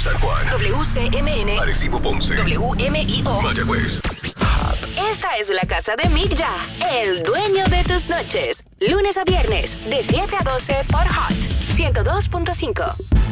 San Juan, WCMN, Arecibo, Ponce, WMIO, Mayagüez. Esta es la casa de Mick Ya, el dueño de tus noches. Lunes a viernes, de 7 a 12 por Hot 102.5.